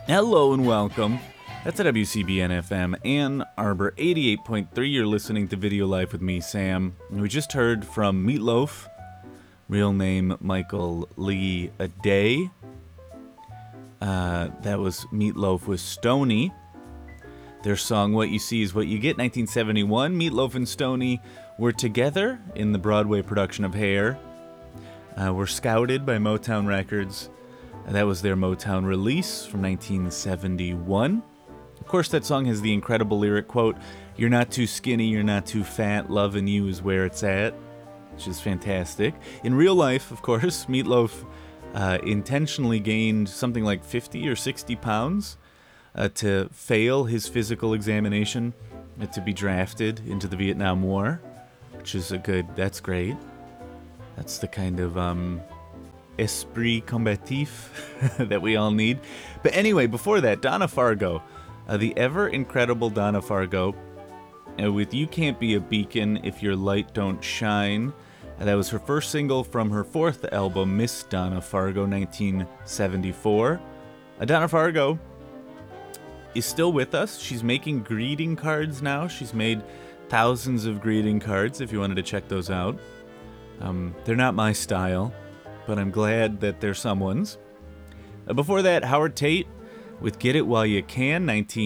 Hello and welcome. That's a WCBN FM, Ann Arbor 88.3. You're listening to Video Life with me, Sam. And we just heard from Meatloaf, real name Michael Lee Aday. That was Meatloaf with Stoney. Their song What You See Is What You Get, 1971. Meatloaf and Stoney were together in the Broadway production of Hair. Were scouted by Motown Records. That was their Motown release from 1971. Of course, that song has the incredible lyric quote, "You're not too skinny, you're not too fat, loving you is where it's at," which is fantastic. In real life, of course, Meatloaf intentionally gained something like 50 or 60 pounds to fail his physical examination to be drafted into the Vietnam War, which is that's great. That's the kind of esprit combatif that we all need. But anyway, before that, Donna Fargo, the ever-incredible Donna Fargo, with You Can't Be a Beacon If Your Light Don't Shine. That was her first single from her fourth album, Miss Donna Fargo, 1974. Donna Fargo is still with us. She's making greeting cards now. She's made thousands of greeting cards, if you wanted to check those out. They're not my style, but I'm glad that they're someone's. Before that, Howard Tate with Get It While You Can,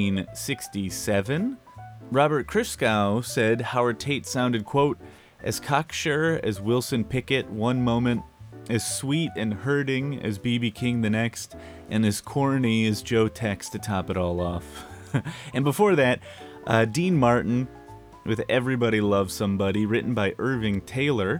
1967. Robert Christgau said Howard Tate sounded, quote, as cocksure as Wilson Pickett one moment, as sweet and hurting as B.B. King the next, and as corny as Joe Tex to top it all off. And before that, Dean Martin with Everybody Loves Somebody, written by Irving Taylor,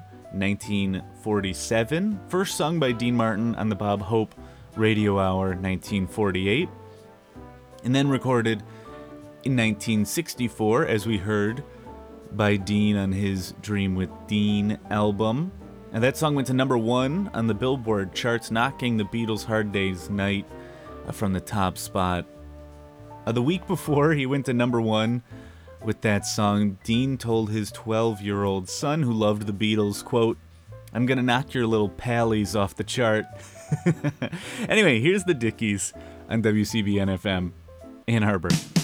1947. First sung by Dean Martin on the Bob Hope Radio Hour, 1948. And then recorded in 1964, as we heard, by Dean on his Dream with Dean album. And that song went to number one on the Billboard charts, knocking the Beatles' Hard Day's Night from the top spot. The week before he went to number one with that song, Dean told his 12-year-old son who loved the Beatles, quote, "I'm gonna knock your little pallies off the chart." Anyway, here's the Dickies on WCBN FM, Ann Arbor.